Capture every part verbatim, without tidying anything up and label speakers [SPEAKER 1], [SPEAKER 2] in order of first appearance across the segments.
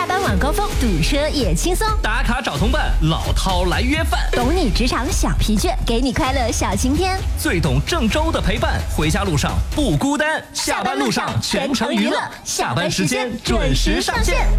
[SPEAKER 1] 班晚高峰堵车也轻松，
[SPEAKER 2] 打卡找同伴，老饕来约饭，
[SPEAKER 1] 懂你职场小疲倦，给你快乐小晴天，
[SPEAKER 2] 最懂郑州的陪伴，回家路上不孤单，下班路上全程娱乐，下班时间准时上线。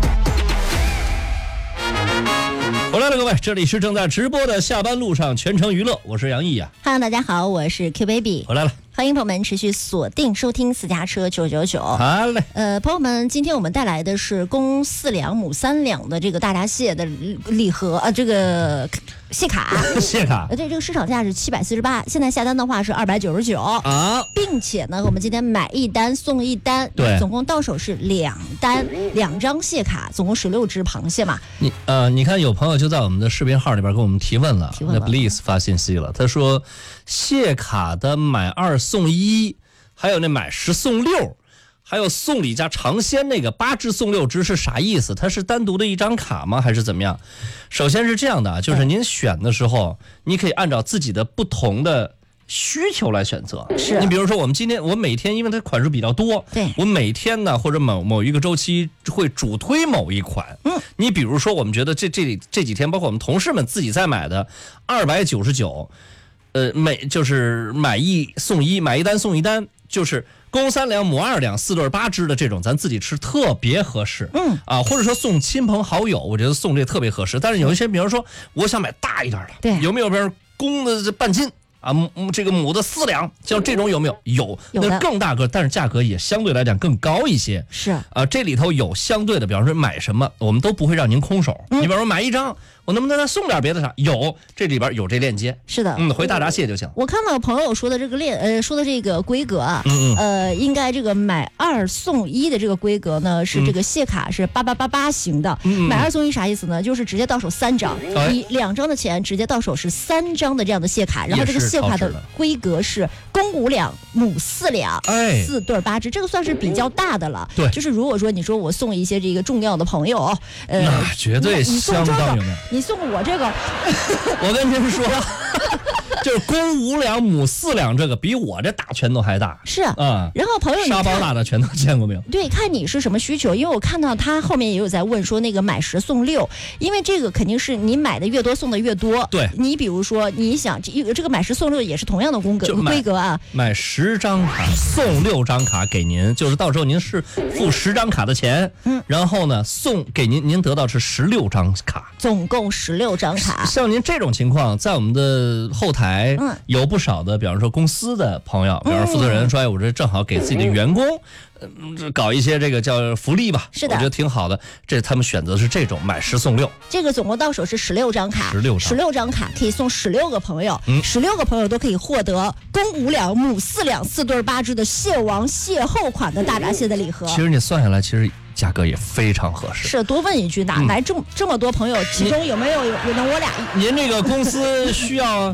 [SPEAKER 3] 回来了，各位，这里是正在直播的下班路上全程娱乐，我是杨毅呀。
[SPEAKER 1] Hello， 大家好，我是 Q Baby，
[SPEAKER 3] 回来了。
[SPEAKER 1] 欢迎朋友们持续锁定收听私家车九九九。
[SPEAKER 3] 好嘞，
[SPEAKER 1] 呃，朋友们，今天我们带来的是公四两母三两的这个大闸蟹的礼盒啊、呃，这个蟹卡，
[SPEAKER 3] 蟹卡，
[SPEAKER 1] 呃，对，这个市场价是七百四十八，现在下单的话是二百九十九
[SPEAKER 3] 啊，
[SPEAKER 1] 并且呢，我们今天买一单送一单，
[SPEAKER 3] 对，
[SPEAKER 1] 总共到手是两单，两张蟹卡，总共十六只螃蟹嘛。
[SPEAKER 3] 你呃，你看有朋友就在我们的视频号里边给我们提问了，
[SPEAKER 1] 提问了
[SPEAKER 3] 那 Bliss 发信息了，他说蟹卡的买二送一。还有那买十送六，还有送礼加尝鲜那个八只送六只是啥意思？它是单独的一张卡吗？还是怎么样？首先是这样的啊，就是您选的时候，你可以按照自己的不同的需求来选择。
[SPEAKER 1] 是，
[SPEAKER 3] 你比如说我们今天，我每天因为它款式比较多，
[SPEAKER 1] 对，
[SPEAKER 3] 我每天呢或者某某一个周期会主推某一款。
[SPEAKER 1] 嗯，
[SPEAKER 3] 你比如说我们觉得这这这几天，包括我们同事们自己在买的二百九十九，呃，每就是买一送一，买一单送一单。就是公三两母二两四对八只的这种，咱自己吃特别合适。
[SPEAKER 1] 嗯
[SPEAKER 3] 啊，或者说送亲朋好友，我觉得送这特别合适。但是有一些，比如说我想买大一点的，
[SPEAKER 1] 对，
[SPEAKER 3] 有没有？比如公的半斤啊，母这个母的四两，像这种有没有？有，
[SPEAKER 1] 有
[SPEAKER 3] 那更大个，但是价格也相对来讲更高一些。
[SPEAKER 1] 是
[SPEAKER 3] 啊，这里头有相对的，比方说买什么，我们都不会让您空手。嗯、你比方说买一张。我能不能再送点别的啥？有，这里边有这链接。
[SPEAKER 1] 是的，
[SPEAKER 3] 嗯，回大闸蟹就行。
[SPEAKER 1] 我看到朋友说的这个链，呃，说的这个规格啊，
[SPEAKER 3] 嗯嗯
[SPEAKER 1] 呃，应该这个买二送一的这个规格呢，是这个蟹卡是八八八八型的。
[SPEAKER 3] 嗯
[SPEAKER 1] 买二送一啥意思呢？就是直接到手三张，
[SPEAKER 3] 哎、
[SPEAKER 1] 你两张的钱直接到手是三张的这样的蟹卡，然后这个蟹卡的规格是公五两母四两，
[SPEAKER 3] 哎，
[SPEAKER 1] 四对八只，这个算是比较大的了。
[SPEAKER 3] 对，
[SPEAKER 1] 就是如果说你说我送一些这个重要的朋友，呃，
[SPEAKER 3] 那绝对相当有面。
[SPEAKER 1] 你送我这个。
[SPEAKER 3] 我跟您说，就是公五两母四两，这个比我这大拳头还大。
[SPEAKER 1] 是啊，
[SPEAKER 3] 嗯，
[SPEAKER 1] 然后朋友，
[SPEAKER 3] 沙包大的拳头见过没有？
[SPEAKER 1] 对，看你是什么需求，因为我看到他后面也有在问说那个买十送六，因为这个肯定是你买的越多送的越多。
[SPEAKER 3] 对，
[SPEAKER 1] 你比如说你想这这个买十送六也是同样的规格规格啊，
[SPEAKER 3] 买十张卡送六张卡给您，就是到时候您是付十张卡的钱，
[SPEAKER 1] 嗯，
[SPEAKER 3] 然后呢送给您，您得到是十六张卡，
[SPEAKER 1] 总共十六张卡。
[SPEAKER 3] 像您这种情况，在我们的后台，
[SPEAKER 1] 嗯，
[SPEAKER 3] 有不少的，比方说公司的朋友，比方说负责人说，哎，我这正好给自己的员工，嗯，搞一些这个叫福利吧，
[SPEAKER 1] 是的，
[SPEAKER 3] 我觉得挺好的。这他们选择是这种买十送六，
[SPEAKER 1] 这个总共到手是十六张卡，
[SPEAKER 3] 十六张，
[SPEAKER 1] 十六张卡可以送十六个朋友，
[SPEAKER 3] 嗯，
[SPEAKER 1] 十六个朋友都可以获得公五两母四两四对八只的蟹王蟹后款的大闸蟹的礼盒。
[SPEAKER 3] 其实你算下来，其实价格也非常合适。
[SPEAKER 1] 是，多问一句，哪来这么、嗯、这么多朋友？其中有没有有有能我俩？
[SPEAKER 3] 您这个公司需要？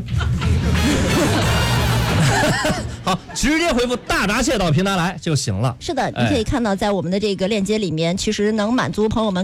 [SPEAKER 3] 好，直接回复大闸蟹到平台来就行了。
[SPEAKER 1] 是的，你可以看到在我们的这个链接里面，其实能满足朋友们